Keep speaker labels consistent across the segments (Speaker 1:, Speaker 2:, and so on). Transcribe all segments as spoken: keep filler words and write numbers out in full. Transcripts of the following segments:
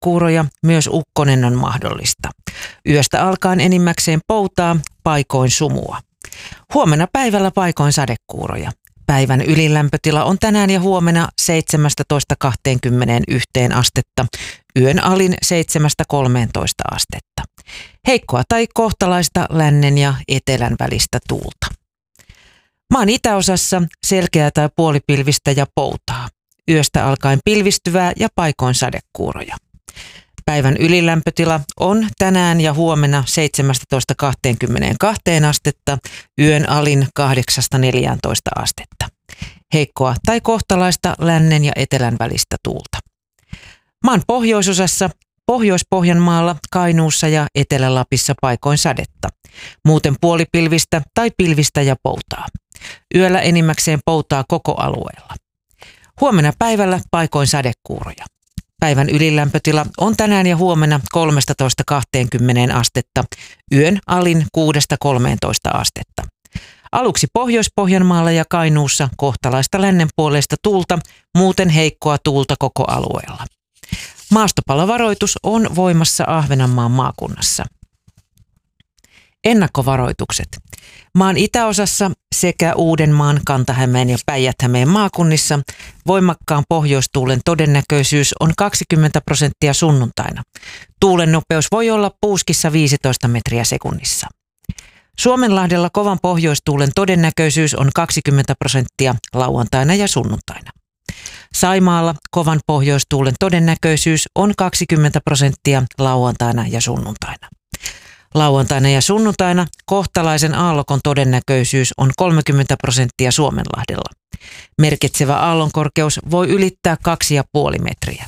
Speaker 1: sadekuuroja, myös ukkonen on mahdollista. Yöstä alkaen enimmäkseen poutaa, paikoin sumua. Huomenna päivällä paikoin sadekuuroja. Päivän ylilämpötila on tänään ja huomenna seitsemästätoista kaksikymmentäyksi astetta, yön alin seitsemästä kolmeentoista astetta. Heikkoa tai kohtalaista lännen ja etelän välistä tuulta. Maan itäosassa selkeää tai puolipilvistä ja poutaa. Yöstä alkaen pilvistyvää ja paikoin sadekuuroja. Päivän ylilämpötila on tänään ja huomenna seitsemästätoista kaksikymmentäkaksi astetta, yön alin kahdeksasta neljääntoista astetta. Heikkoa tai kohtalaista lännen ja etelän välistä tuulta. Maan pohjoisosassa, Pohjois-Pohjanmaalla, Kainuussa ja Etelä-Lapissa paikoin sadetta. Muuten puolipilvistä tai pilvistä ja poutaa. Yöllä enimmäkseen poutaa koko alueella. Huomenna päivällä paikoin sadekuuroja. Päivän ylilämpötila on tänään ja huomenna kolmestatoista kaksikymmentä astetta, yön alin kuudesta kolmeentoista astetta. Aluksi Pohjois-Pohjanmaalla ja Kainuussa kohtalaista lännenpuoleista tuulta, muuten heikkoa tuulta koko alueella. Maastopalovaroitus on voimassa Ahvenanmaan maakunnassa. Ennakkovaroitukset. Maan itäosassa sekä Uudenmaan, Kanta-Hämeen ja Päijät-Hämeen maakunnissa voimakkaan pohjoistuulen todennäköisyys on kaksikymmentä prosenttia sunnuntaina. Tuulen nopeus voi olla puuskissa viisitoista metriä sekunnissa. Suomenlahdella kovan pohjoistuulen todennäköisyys on kaksikymmentä prosenttia lauantaina ja sunnuntaina. Saimaalla kovan pohjoistuulen todennäköisyys on kaksikymmentä prosenttia lauantaina ja sunnuntaina. Lauantaina ja sunnuntaina kohtalaisen aallokon todennäköisyys on kolmekymmentä prosenttia Suomenlahdella. Merkitsevä aallonkorkeus voi ylittää kaksi pilkku viisi metriä.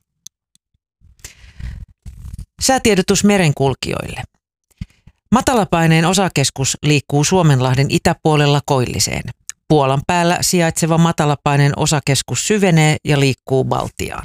Speaker 1: Säätiedotus merenkulkijoille. Matalapaineen osakeskus liikkuu Suomenlahden itäpuolella koilliseen. Puolan päällä sijaitseva matalapaineen osakeskus syvenee ja liikkuu Baltiaan.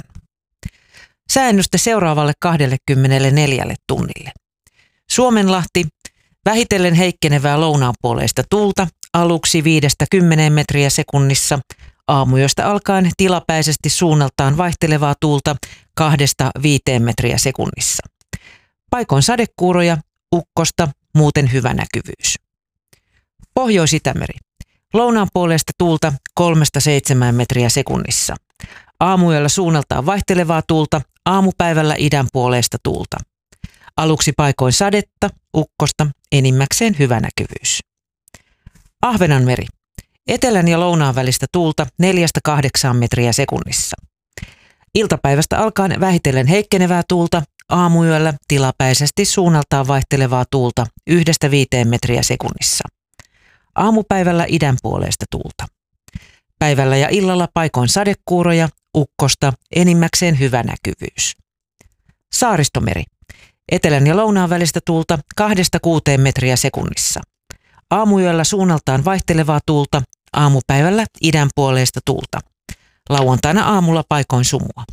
Speaker 1: Sääennuste seuraavalle kaksikymmentäneljä tunnille. Suomenlahti, vähitellen heikkenevää lounaanpuoleista tuulta, aluksi viidestä kymmeneen metriä sekunnissa, aamuyöstä alkaen tilapäisesti suunnaltaan vaihtelevaa tuulta kahdesta viiteen metriä sekunnissa. Paikoin sadekuuroja, ukkosta, muuten hyvä näkyvyys. Pohjois-Itämeri. Lounaanpuoleista tuulta kolmesta seitsemään metriä sekunnissa. Aamuyöllä suunnaltaan vaihtelevaa tuulta, aamupäivällä idän puoleista tuulta. Aluksi paikoin sadetta, ukkosta, enimmäkseen hyvä näkyvyys. Ahvenanmeri. Etelän ja lounaan välistä tuulta neljästä kahdeksaan metriä sekunnissa. Iltapäivästä alkaen vähitellen heikkenevää tuulta, aamuyöllä tilapäisesti suunnaltaan vaihtelevaa tuulta yhdestä viiteen metriä sekunnissa. Aamupäivällä idän puoleista tuulta. Päivällä ja illalla paikoin sadekuuroja, ukkosta, enimmäkseen hyvä näkyvyys. Saaristomeri. Etelän ja lounaan välistä tuulta kahdesta kuuteen metriä sekunnissa. Aamuyöllä suunnaltaan vaihtelevaa tuulta, aamupäivällä idän puoleista tuulta. Lauantaina aamulla paikoin sumua.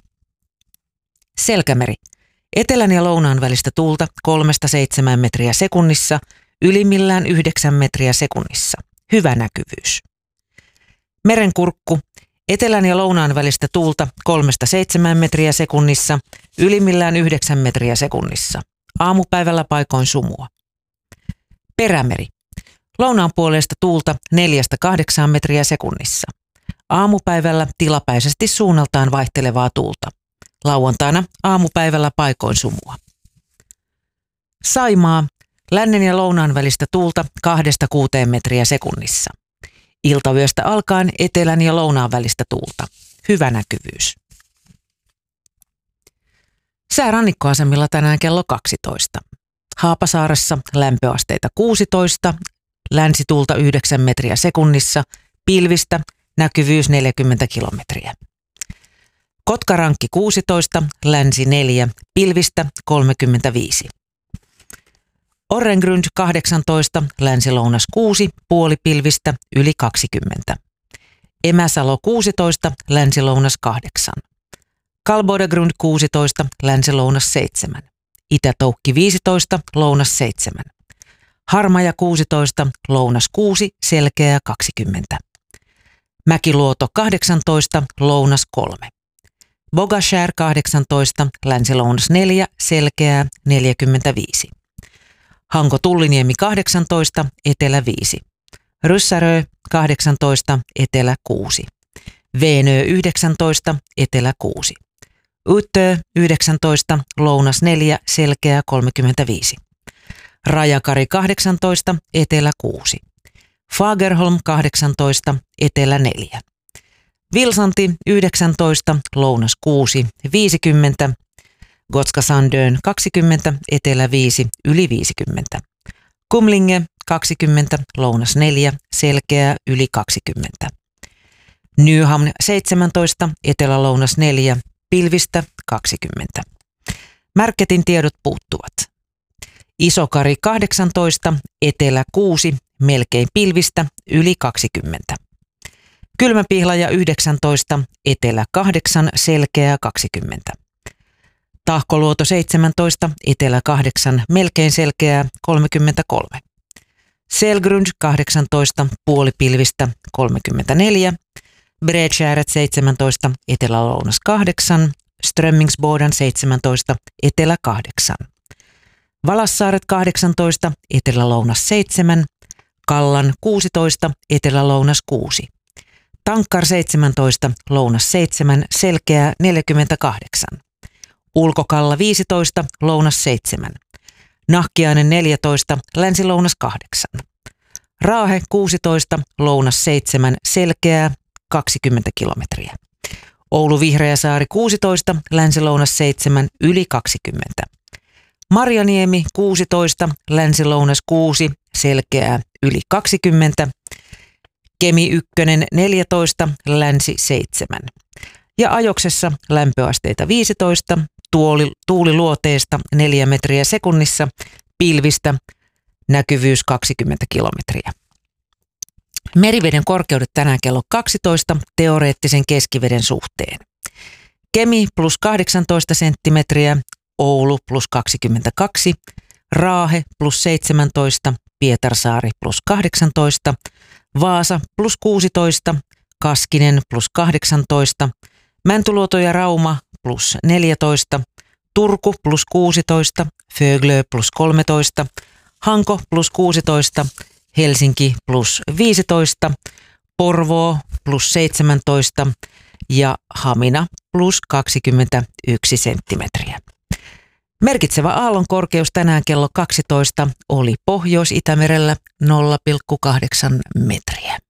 Speaker 1: Selkämeri. Etelän ja lounaan välistä tuulta kolmesta seitsemään metriä sekunnissa, ylimmillään yhdeksän metriä sekunnissa. Hyvä näkyvyys. Merenkurkku. Etelän ja lounaan välistä tuulta kolmesta seitsemään metriä sekunnissa, ylimmillään yhdeksän metriä sekunnissa. Aamupäivällä paikoin sumua. Perämeri. Lounaan puoleista tuulta neljästä kahdeksaan metriä sekunnissa. Aamupäivällä tilapäisesti suunnaltaan vaihtelevaa tuulta. Lauantaina aamupäivällä paikoin sumua. Saimaa. Lännen ja lounaan välistä tuulta kahdesta kuuteen metriä sekunnissa. Iltayöstä alkaen etelän ja lounaan välistä tuulta. Hyvä näkyvyys. Sää rannikkoasemilla tänään kello kaksitoista. Haapasaaressa lämpöasteita kuusitoista, länsituulta yhdeksän metriä sekunnissa, pilvistä, näkyvyys neljäkymmentä kilometriä. Kotkarankki kuusitoista, länsi neljä, pilvistä kolmekymmentäviisi. Orrengrund kahdeksantoista, länsi-lounas kuusi, puolipilvistä, yli kaksikymmentä. Emäsalo kuusitoista, länsi-lounas kahdeksan. Kalbodagrund kuusitoista, länsi-lounas seitsemän. Itätoukki viisitoista, lounas seitsemän. Harmaja kuusitoista, lounas kuusi, selkeä kaksikymmentä. Mäkiluoto kahdeksantoista, lounas kolme. Bogashär kahdeksantoista, Länsi-Lounas neljä, Selkeää neljäkymmentäviisi. Hanko-Tulliniemi kahdeksantoista, Etelä viisi. Ryssärö kahdeksantoista, Etelä kuusi. Veenö yhdeksäntoista, Etelä kuusi. Uttö yhdeksäntoista, Lounas neljä, Selkeää kolmekymmentäviisi. Rajakari kahdeksantoista, Etelä kuusi. Fagerholm kahdeksantoista, Etelä neljä. Vilsanti yhdeksäntoista, Lounas kuusi, viisikymmentä. Gotska Sandön kaksikymmentä, Etelä viisi, yli viisikymmentä. Kumlinge kaksikymmentä, Lounas neljä, Selkeää yli kaksikymmentä. Nyhamn seitsemäntoista, Etelä-Lounas neljä, pilvistä kaksikymmentä. Märketin tiedot puuttuvat. Isokari kahdeksantoista, Etelä kuusi, melkein pilvistä, yli kaksikymmentä. Kylmäpihlaja yhdeksäntoista, Etelä kahdeksan, Selkeää kaksikymmentä. Tahkoluoto seitsemäntoista, Etelä kahdeksan, melkein Selkeää kolmekymmentäkolme. Selgrund kahdeksantoista, puolipilvistä kolmekymmentäneljä. Bredskärät seitsemäntoista, Etelä-Lounas kahdeksan. Strömmingsboden seitsemäntoista, Etelä kahdeksan. Valassaaret kahdeksantoista, Etelä-Lounas seitsemän. Kallan kuusitoista, Etelä-Lounas kuusi. Tankkar seitsemäntoista, Lounas seitsemän, Selkeää neljäkymmentäkahdeksan. Ulkokalla viisitoista, Lounas seitsemän. Nahkiainen neljätoista, Länsi-Lounas kahdeksan. Raahe kuusitoista, Lounas seitsemän, Selkeää kaksikymmentä kilometriä. Oulu Vihreäsaari kuusitoista, Länsi-Lounas seitsemän, yli kaksikymmentä. Marjaniemi kuusitoista, Länsi-Lounas kuusi, Selkeää yli kaksikymmentä. Kemi ykkönen neljätoista, Länsi seitsemän. Ja Ajoksessa lämpöasteita viisitoista, tuoli, tuuliluoteesta neljä metriä sekunnissa, pilvistä, näkyvyys kaksikymmentä kilometriä. Meriveden korkeudet tänään kello kaksitoista teoreettisen keskiveden suhteen. Kemi plus kahdeksantoista senttimetriä, Oulu plus kaksikymmentäkaksi, Raahe plus seitsemäntoista, Pietarsaari plus kahdeksantoista, Vaasa plus kuusitoista, Kaskinen plus kahdeksantoista, Mäntyluoto ja Rauma plus neljätoista, Turku plus kuusitoista, Föglö plus kolmetoista, Hanko plus kuusitoista, Helsinki plus viisitoista, Porvoo plus seitsemäntoista ja Hamina plus kaksikymmentäyksi senttimetriä. Merkitsevä aallon korkeus tänään kello kaksitoista oli Pohjois-Itämerellä nolla pilkku kahdeksan metriä.